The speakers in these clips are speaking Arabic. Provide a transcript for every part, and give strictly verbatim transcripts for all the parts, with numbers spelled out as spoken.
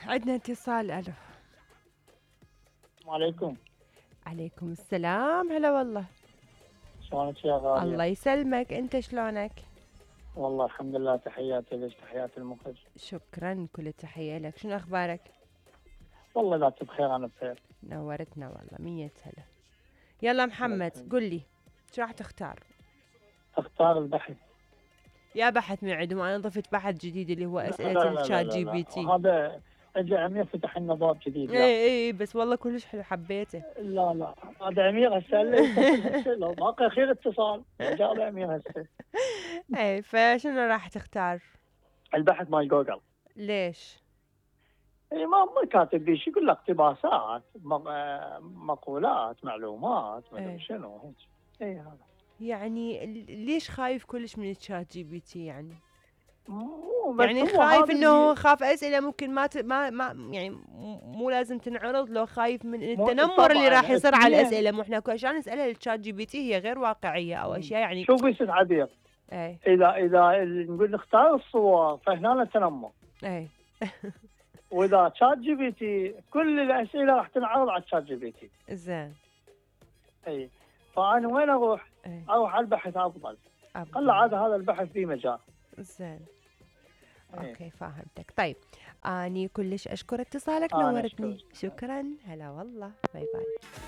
عندنا اتصال. الو. السلام عليكم. عليكم السلام. هلا والله. شلونك يا غالية؟ الله يسلمك، انت شلونك؟ والله الحمد لله، تحياتي لك، تحياتي المخرج. شكرا، كل التحية لك. شنو اخبارك؟ والله لا بخير، انا بخير. نورتنا والله، مية هلا. يلا محمد قل لي شو راح تختار؟ اختار البحث. يا بحث من عندهم، انا ضفت بحث جديد اللي هو لا اسئلة لا لا الشات لا جي لا. بي تي. هذا اجى عمير فتح لنا باب جديد. لا اي اي بس والله كلش حلو، حبيته. لا لا، هذا عمير هسه اللي يتصل هسه، لو باقي خير اتصال جاب عمير هسه. اي فشنو راح تختار؟ البحث مال جوجل. ليش؟ اي ما ما كاتب بيه، يقول لك اقتباسات، مقولات، معلومات، ما ادري شنو هيك. اي هذا يعني ليش خايف كلش من الشات جي بي تي يعني؟ مو بس يعني هو خايف هذا انه اللي خاف اسئله ممكن ما ت... ما ما يعني مو لازم تنعرض، لو خايف من مو- التنمر اللي طبعاً راح يصير على اثنين. الاسئله. مو احنا عشان نسالها للشات جي بي تي هي غير واقعيه او اشياء يعني. شوفي يا ست عبير، اي اذا اذا نقول نختار الصور فهنا التنمر، اي واذا شات جي بي تي كل الاسئله راح تنعرض على الشات جي بي تي. زين. اي فانا وين اروح؟ اي اروح على البحث افضل. أفضل. قل عاد هذا البحث فيه مجال. زين. أي. اوكي فهمتك. طيب اني كلش اشكر اتصالك، أنا نورتني. أشكرك. شكرا، هلا والله، باي باي.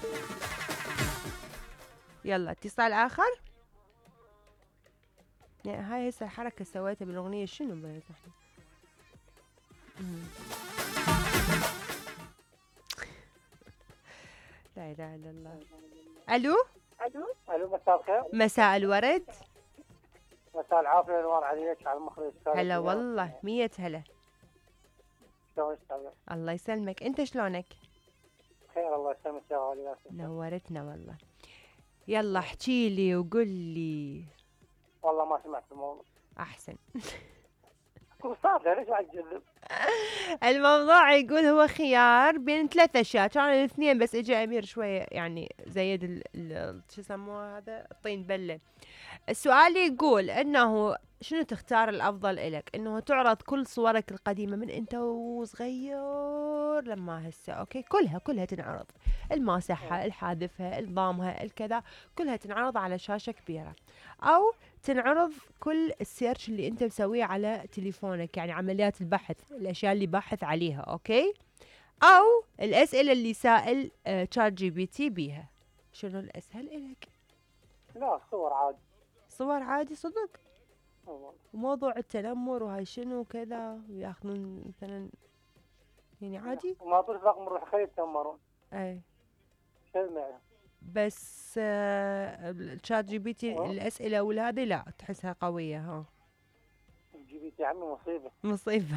يلا اتصال اخر. يعني هاي هسه الحركه سويتها بالاغنيه شنو بس احنا. لا اله الا الله. الو. الو الو مساء الخير. مساء الورد. مساء العافيه والانوار عليك على المخرج. هلا والله، مية هلا. شلونك استاذ؟ الله يسلمك، انت شلونك؟ بخير الله يسلمك يا غالي. نورتنا والله. يلا احكي لي وقول لي. والله ما سمعت الموضوع. احسن. استاذ ليش قاعد تجذب؟ الموضوع يقول هو خيار بين ثلاث اشياء، كان الاثنين بس اجى امير شويه يعني زيد ال ال شو يسموه هذا الطين بله. السؤال يقول انه شنو تختار الافضل إلك؟ انه تعرض كل صورك القديمه من انت وصغير لما هسه، اوكي، كلها كلها تنعرض، الماسحها، الحاذفها، الضامها، الكذا، كلها تنعرض على شاشه كبيره، او تنعرض كل السيرش اللي انت مسويه على تليفونك، يعني عمليات البحث، الاشياء اللي باحث عليها، اوكي، او الاسئله اللي سائل آه تشات جي بي تي بيها. شنو الاسهل إلك؟ لا صور عادي. صور عادي صدق؟ والله. وموضوع التنمر وهاي شنو كذا وياخذون مثلا يعني عادي؟ وما طلع رقم روح خلي يتنمرون. اي شو المعنى؟ بس آه الشات جي بي تي أوه. الاسئله والهذه لا تحسها قويه. ها الجي بي تي عمي مصيبه. مصيبه.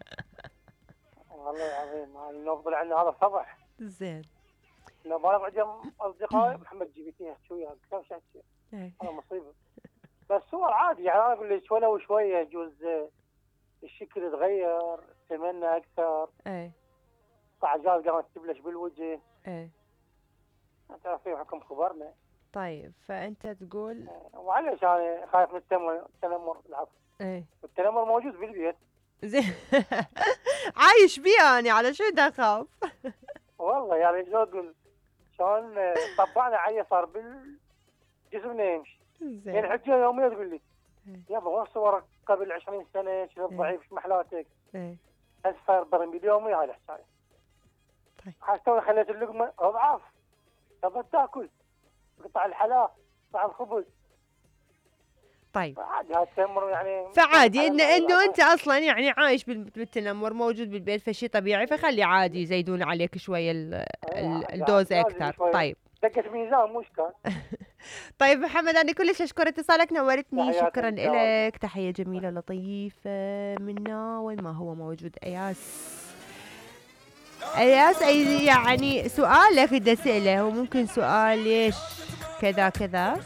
والله العظيم هذا نفضل عنه هذا فضح. زين. لو ما بعد اصدقائي محمد جي بي تي يحكي وياك كم شيء. اي هذا مصيبه. بس صور عادي يعني انا اقول لك ولو شويه يجوز الشكل يتغير، تمنى اكثر. اي طعجات قامت تبلش بالوجه. اي تعرف في حكم خبرنا. طيب فانت تقول وعليش انا خايف من التنمر التنمر العفو. اي التنمر موجود بالبيت. زين. عايش بيه انا، على شو بدي اخاف؟ والله يعني شو اقول شلون طبعنا عليه صار بالجسمنا يمشي. زين. يعني حجه يوميه تقول لي يابا وين صورك قبل عشرين سنه شنو ضعيف ايش محلاتك؟ اي هسه صار برميل يومي هاي الحكايه. طيب حتى خليت اللقمه اضعف. تبغى تاكل قطع الحلا قطع الخبز. طيب عادي هاي التنمر يعني فعادي ان انه انت اصلا يعني عايش بالتنمر موجود بالبيت، فشي طبيعي، فخلي عادي يزيدون عليك شويه الدوز اكثر. طيب دقة ميزان مو اشكال. طيب محمد انا كلش اشكر اتصالك، نورتني. شكرا تحياتي لك، تحيه جميله لطيفه منا. وين ما هو موجود اياس. اياس أي يعني سؤالك بدي اساله، وممكن سؤال ليش كذا كذا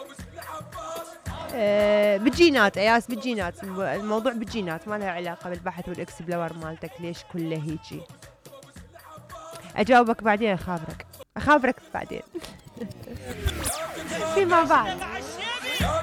أه بالجينات. اياس بالجينات، الموضوع بالجينات ما لها علاقه بالبحث والاكسبلور مالتك ليش كله هيجي. اجاوبك بعدين، اخابرك اخابرك بعدين. فيما بعد.